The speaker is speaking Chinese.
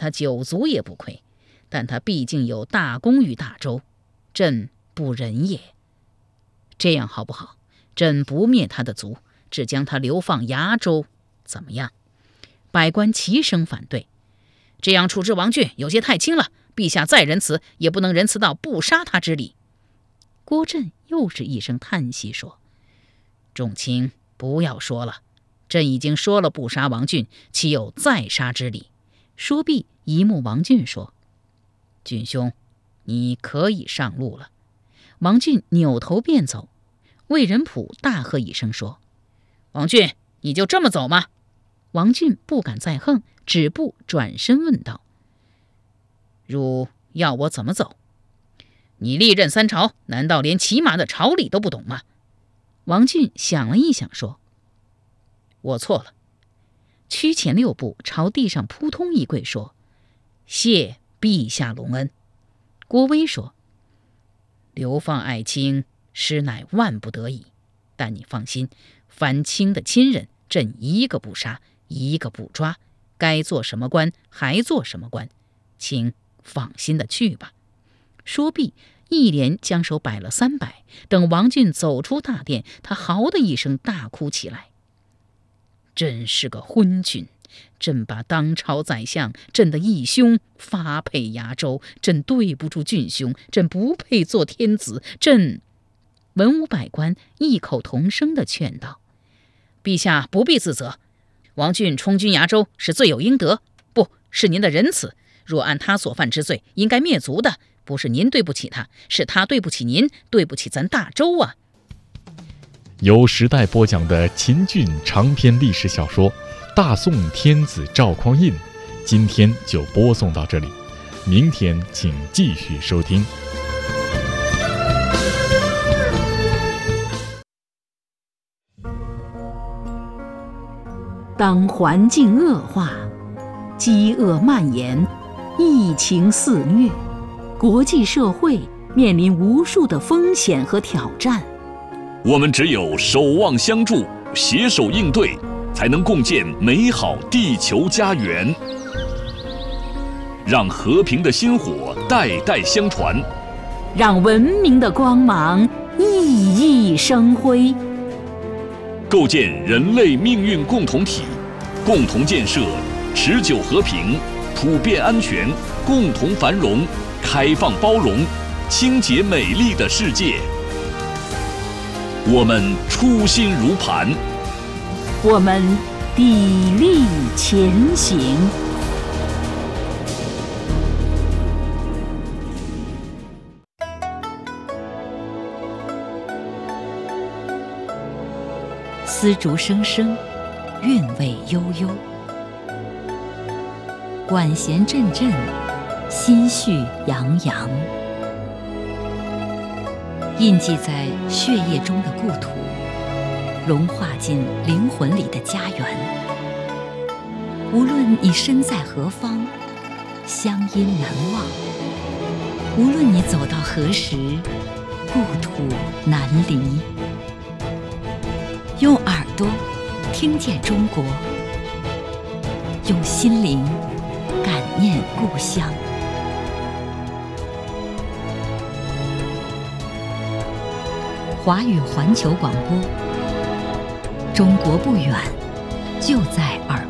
他9族也不亏，但他毕竟有大功于大周，朕不忍也。这样好不好？朕不灭他的族，只将他流放崖州，怎么样？”百官齐声反对。这样处置王俊有些太轻了，陛下再仁慈，也不能仁慈到不杀他之理。郭震又是一声叹息说：“众卿不要说了，朕已经说了不杀王俊，岂有再杀之理？”说毕，一目王俊说：“俊兄，你可以上路了。”王俊扭头便走。魏仁溥大喝一声说：“王俊，你就这么走吗？”王俊不敢再横，止步转身问道：“汝要我怎么走？你历任3朝，难道连起码的朝礼都不懂吗？”王俊想了一想说：“我错了。”屈前6步，朝地上扑通一跪说：“谢陛下隆恩。”郭威说：“流放爱卿，实乃万不得已，但你放心，反清的亲人，朕一个不杀，一个不抓，该做什么官还做什么官，请放心的去吧。”说毕，一连将手摆了300。等王俊走出大殿，他嚎的一声大哭起来：“朕是个昏君，朕把当朝宰相，朕的义兄发配崖州，朕对不住俊兄，朕不配做天子，朕……”文武百官异口同声地劝道：“陛下不必自责，王俊充军崖州是罪有应得，不是您的仁慈。若按他所犯之罪，应该灭族的，不是您对不起他，是他对不起您，对不起咱大周啊！” 由时代播讲的秦俊长篇历史小说《大宋天子赵匡胤》，今天就播送到这里，明天请继续收听。 当环境恶化，饥饿蔓延，疫情肆虐，国际社会面临无数的风险和挑战。 我们只有守望相助，携手应对，才能共建美好地球家园。让和平的薪火代代相传， 让文明的光芒熠熠生辉。 构建人类命运共同体，共同建设持久和平、普遍安全、共同繁荣、开放包容、清洁美丽的世界。我们初心如磐， 我们砥砺前行。丝竹声声，韵味悠悠，管弦阵阵，心绪洋洋。印记在血液中的故土，融化进灵魂里的家园。无论你身在何方，乡音难忘；无论你走到何时，故土难离。用耳朵听见中国，用心灵感念故乡。华语环球广播，中国不远，就在耳